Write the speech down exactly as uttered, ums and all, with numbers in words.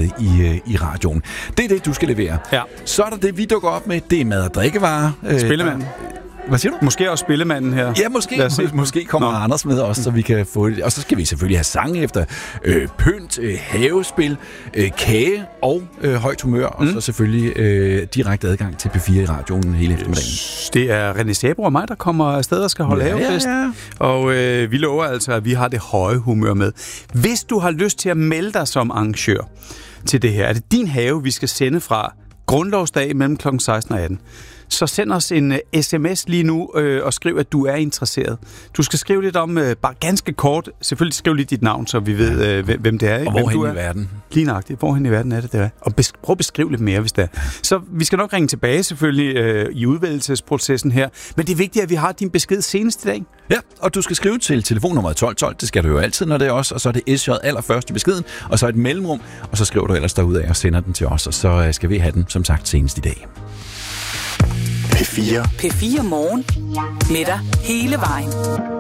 med i, i radioen. Det er det, du skal levere. Ja. Så er der det, vi dukker op med. Det er mad og drikkevarer. Spillemanden. Hvad siger du? Måske også Spillemanden her. Ja, måske. Måske kommer Nå. Anders med også, så vi kan få det. Og så skal vi selvfølgelig have sange efter øh, pynt, øh, havespil, øh, kage og øh, højt humør. Mm. Og så selvfølgelig øh, direkte adgang til P fire i radioen hele eftermiddagen. Det er René Sabro og mig, der kommer afsted og skal holde ja, havefest. Ja, ja. Og øh, vi lover altså, at vi har det høje humør med. Hvis du har lyst til at melde dig som arrangør til det her, er det din have, vi skal sende fra Grundlovsdag mellem klokken seksten og atten. Så send os en uh, sms lige nu øh, og skriv, at du er interesseret. Du skal skrive lidt om, øh, bare ganske kort, selvfølgelig skriv lige dit navn, så vi ved, øh, hvem det er. Ikke? Og hvorhen du er. i verden. Lige nøjagtigt. Hvorhen i verden er det, det er. Og besk- prøv at beskrive lidt mere, hvis det er. Så vi skal nok ringe tilbage selvfølgelig øh, i udvælgelsesprocessen her. Men det er vigtigt, at vi har din besked senest i dag. Ja, og du skal skrive til telefonnummeret tolv tolv. Det skal du jo altid, når det er os. Og så er det S J allerførst i beskeden, og så et mellemrum. Og så skriver du ellers derud af og sender den til os. Og så øh, skal vi have den, som sagt, senest i dag. P fire. P fire Morgen. Med dig hele vejen.